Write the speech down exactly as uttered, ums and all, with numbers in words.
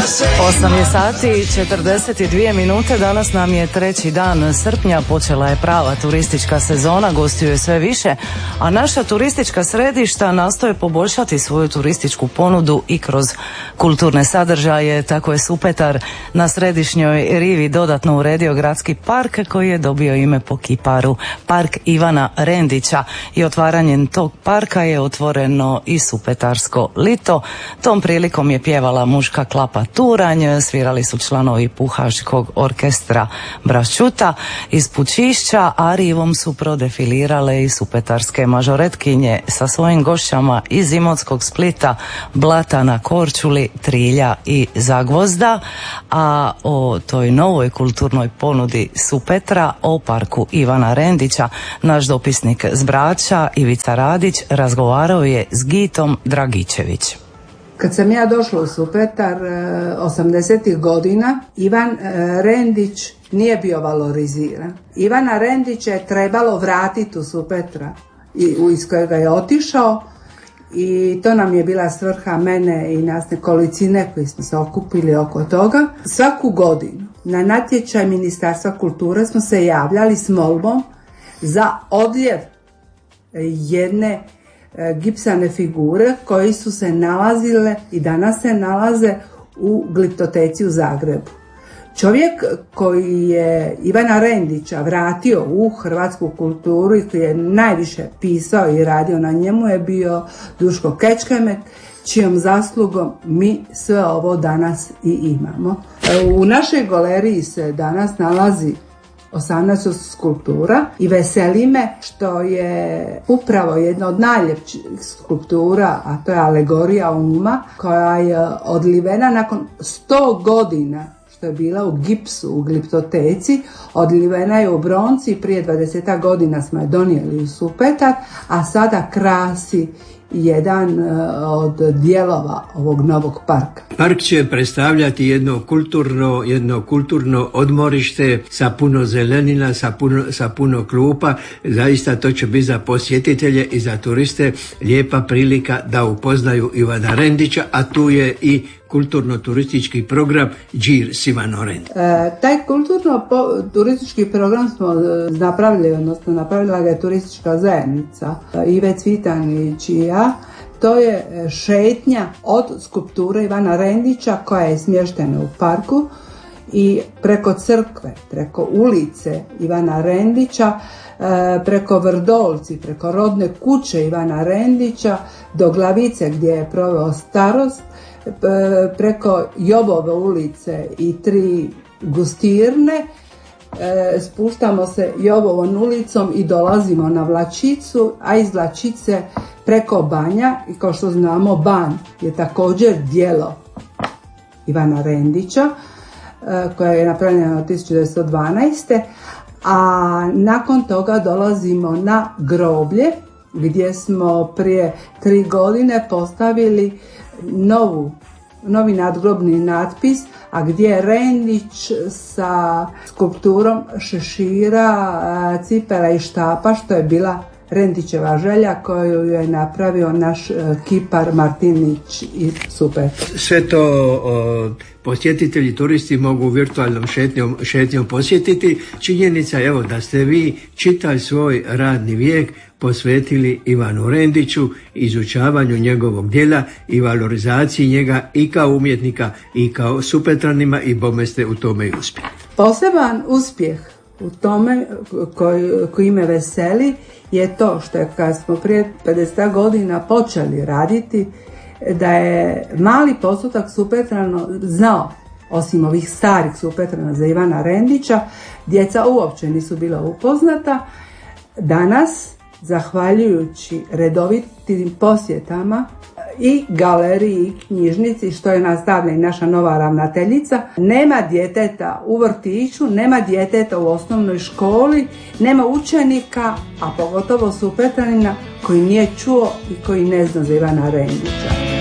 osam je sati i četrdeset dvije minute, danas nam je treći dan srpnja, počela je prava turistička sezona, gostiju je sve više, a naša turistička središta nastoje poboljšati svoju turističku ponudu i kroz kulturne sadržaje. Tako je Supetar na središnjoj rivi dodatno uredio gradski park koji je dobio ime po kiparu, Park Ivana Rendića, i otvaranjem tog parka je otvoreno i Supetarsko lito. Tom prilikom je pjevala muška klapa Turanj, svirali su članovi puhačkog orkestra Braščuta iz Pučišća, a rivom su prodefilirale i supetarske mažoretkinje sa svojim gošćama iz Imotskog, Splita, Blata na Korčuli, Trilja i Zagvozda. A o toj novoj kulturnoj ponudi Supetra, o parku Ivana Rendića, naš dopisnik s Brača Ivica Radić razgovarao je s Gitom Dragičević. Kad sam ja došla u Supetar osamdesetih godina, Ivan Rendić nije bio valoriziran. Ivana Rendića je trebalo vratiti u Supetra iz kojega je otišao, i to nam je bila svrha mene i nas nekolicine koji smo se okupili oko toga. Svaku godinu na natječaj Ministarstva kulture smo se javljali s molbom za odljev jedne gipsane figure koji su se nalazile i danas se nalaze u Gliptoteci u Zagrebu. Čovjek koji je Ivana Rendića vratio u hrvatsku kulturu i koji je najviše pisao i radio na njemu je bio Duško Kečkemet, čijom zaslugom mi sve ovo danas i imamo. U našoj galeriji se danas nalazi osamnaest skulptura i veseli me što je upravo jedna od najljepših skulptura, a to je alegorija uma, koja je odlivena nakon sto godina što je bila u gipsu u Gliptoteci, odlivena je u bronci i prije dvadeset godina smo je donijeli u Supetar, a sada krasi jedan od dijelova ovog novog parka. Park će predstavljati jedno kulturno, jedno kulturno odmorište sa puno zelenina, sa puno, sa puno klupa. Zaista to će biti za posjetitelje i za turiste lijepa prilika da upoznaju Ivana Rendića, a tu je i kulturno-turistički program Đir s Ivanom Rendićem. E, taj kulturno-turistički program smo napravili, odnosno napravila ga je turistička zajednica Ive Cvitanić i ja. To je šetnja od skulpture Ivana Rendića koja je smještena u parku i preko crkve, preko ulice Ivana Rendića, preko Vrdolci, preko rodne kuće Ivana Rendića do Glavice gdje je proveo starost, preko Jobove ulice i tri gustirne, spuštamo se Jobovom ulicom i dolazimo na Vlačicu, a iz Vlačice preko Banja, i kao što znamo Banj je također djelo Ivana Rendića koja je napravljena tisuću devetsto dvanaeste. A nakon toga dolazimo na groblje gdje smo prije tri godine postavili novu, novi nadgrobni natpis, a gdje je Rendić sa skulpturom šešira, cipela i štapa, što je bila Rendićeva želja koju je napravio naš kipar Martinić i Supetar. Sve to o, posjetitelji, turisti mogu virtualnom šetnjom, šetnjom posjetiti. Činjenica je evo da ste vi čitav svoj radni vijek posvetili Ivanu Rendiću, izučavanju njegovog djela i valorizaciji njega i kao umjetnika i kao Supetranima, i bome ste u tome i uspjeli. Poseban uspjeh u tome koji, koji me veseli je to što je kad smo prije pedeset godina počeli raditi, da je mali postotak Supetrana znao, osim ovih starih Supetrana za Ivana Rendića, djeca uopće nisu bila upoznata. Danas, zahvaljujući redovitim posjetama i galeriji i knjižnici, što je nastavlja i naša nova ravnateljica, nema djeteta u vrtiću, nema djeteta u osnovnoj školi, nema učenika, a pogotovo Supetranina koji nije čuo i koji ne zna za Ivana Rendića.